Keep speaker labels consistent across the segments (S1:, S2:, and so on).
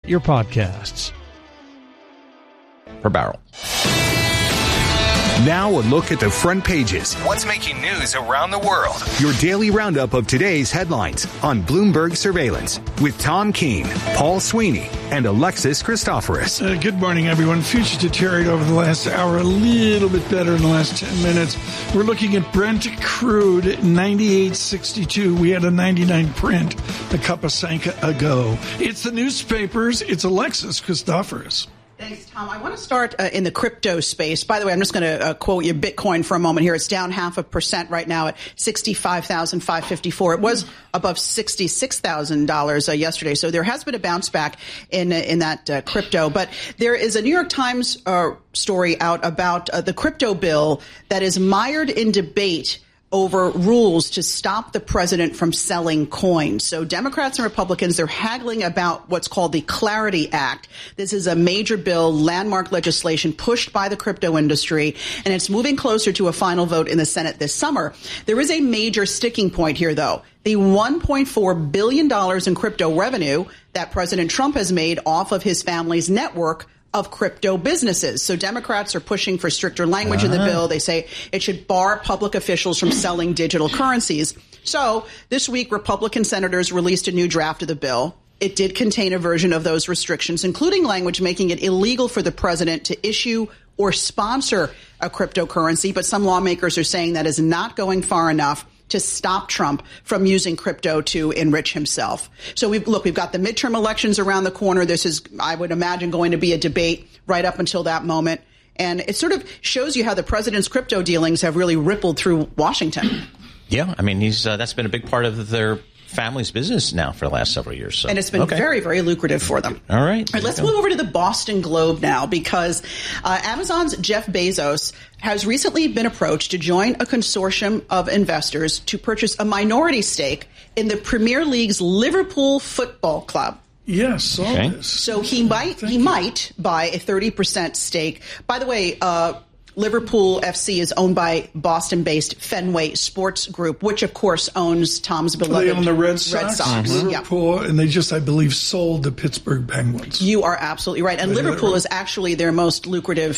S1: your podcasts.
S2: Per barrel.
S3: Now a look at the front pages.
S4: What's making news around the world?
S3: Your daily roundup of today's headlines on Bloomberg Surveillance with Tom Keene, Paul Sweeney, and Alexis Christoforous.
S5: Good morning, everyone. Futures deteriorated over the last hour, a little bit better in the last 10 minutes. We're looking at Brent crude at 98.62. We had a 99 print a couple seconds ago. It's the newspapers. It's Alexis Christoforous.
S6: Thanks, Tom. I want to start in the crypto space. By the way, I'm just going to quote you Bitcoin for a moment here. It's down 0.5% right now at $65,554. It was above $66,000 yesterday. So there has been a bounce back in that crypto. But there is a New York Times story out about the crypto bill that is mired in debate over rules to stop the president from selling coins. So Democrats and Republicans, they're haggling about what's called the Clarity Act. This is a major bill, landmark legislation pushed by the crypto industry, and it's moving closer to a final vote in the Senate this summer. There is a major sticking point here, though. The $1.4 billion in crypto revenue that President Trump has made off of his family's network of crypto businesses. So Democrats are pushing for stricter language in the bill. They say it should bar public officials from selling digital currencies. So this week, Republican senators released a new draft of the bill. It did contain a version of those restrictions, including language making it illegal for the president to issue or sponsor a cryptocurrency. But some lawmakers are saying that is not going far enough to stop Trump from using crypto to enrich himself. So we've got the midterm elections around the corner. This is, I would imagine, going to be a debate right up until that moment. And it sort of shows you how the president's crypto dealings have really rippled through Washington.
S2: Yeah, I mean, that's been a big part of their family's business now for the last several years. So.
S6: And it's been very, very lucrative for them.
S2: All right.
S6: Let's move over to the Boston Globe now, because Amazon's Jeff Bezos has recently been approached to join a consortium of investors to purchase a minority stake in the Premier League's Liverpool Football Club.
S5: Yes,
S2: okay.
S5: This.
S6: So he might buy a 30% stake. By the way, Liverpool FC is owned by Boston-based Fenway Sports Group, which, of course, owns Tom's beloved
S5: They own the Red Sox.
S6: Mm-hmm.
S5: Liverpool, and they just, I believe, sold the Pittsburgh Penguins.
S6: You are absolutely right. And Liverpool is actually their most lucrative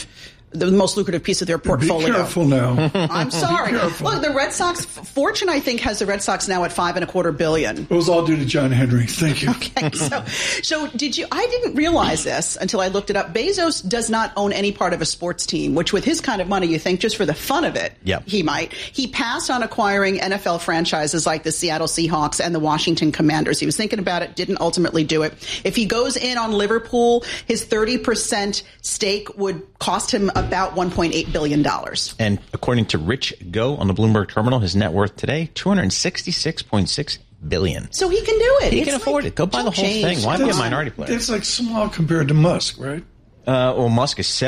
S6: piece of their portfolio.
S5: Be careful now.
S6: I'm sorry. Look, the Red Sox, Fortune, I think, has the Red Sox now at $5.25 billion.
S5: It was all due to John Henry. Thank you.
S6: Okay, so I didn't realize this until I looked it up. Bezos does not own any part of a sports team, which with his kind of money, you think just for the fun of it, he might. He passed on acquiring NFL franchises like the Seattle Seahawks and the Washington Commanders. He was thinking about it, didn't ultimately do it. If he goes in on Liverpool, his 30% stake would cost him about $1.8 billion.
S2: And according to Rich Go on the Bloomberg terminal, his net worth today, $266.6 billion.
S6: So he can do it.
S2: He can afford it. Go buy the whole thing. Why be a minority player?
S5: It's like small compared to Musk, right?
S2: Well, Musk is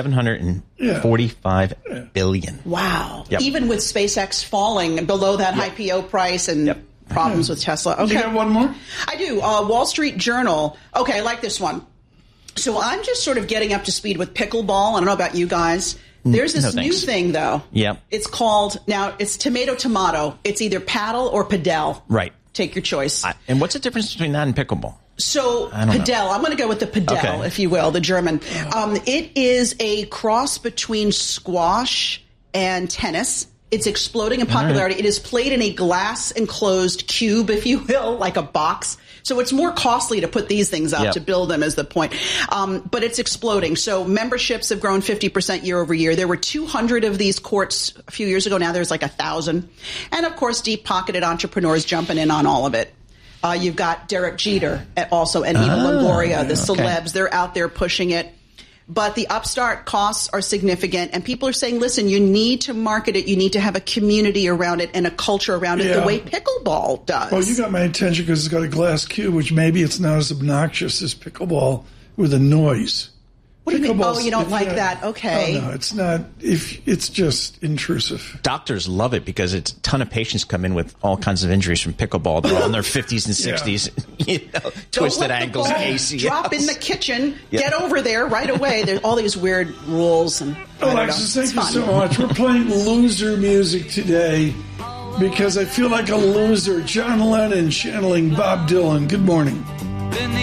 S2: $745 billion.
S6: Wow.
S2: Yep.
S6: Even with SpaceX falling below that IPO price and problems with Tesla. Okay.
S5: You got one more?
S6: I do. Wall Street Journal. Okay, I like this one. So I'm just sort of getting up to speed with pickleball. I don't know about you guys. There's this new thing, though.
S2: Yeah.
S6: It's called, now it's tomato. It's either paddle or padel.
S2: Right.
S6: Take your choice.
S2: And what's the difference between that and pickleball?
S6: So padel, I'm going to go with the padel, if you will, the German. It is a cross between squash and tennis. It's exploding in popularity. It is played in a glass enclosed cube, if you will, like a box. So it's more costly to put these things up, to build them is the point. But it's exploding. So memberships have grown 50% year over year. There were 200 of these courts a few years ago. Now there's like 1,000. And of course, deep-pocketed entrepreneurs jumping in on all of it. You've got Derek Jeter also and Eva Longoria, the celebs. They're out there pushing it. But the upstart costs are significant, and people are saying, listen, you need to market it. You need to have a community around it and a culture around it the way pickleball does.
S5: Well, you got my attention because it's got a glass cube, which maybe it's not as obnoxious as pickleball with a noise.
S6: What do you mean? Oh, you don't like that? Okay.
S5: Oh, no, it's not. It's just intrusive.
S2: Doctors love it because a ton of patients come in with all kinds of injuries from pickleball. They're all in their 50s and 60s. Twisted ankles, ACLs.
S6: Drop in the kitchen. Get over there right away. There's all these weird rules. And
S5: Alexis, thank you so much. We're playing loser music today because I feel like a loser. John Lennon channeling Bob Dylan. Good morning.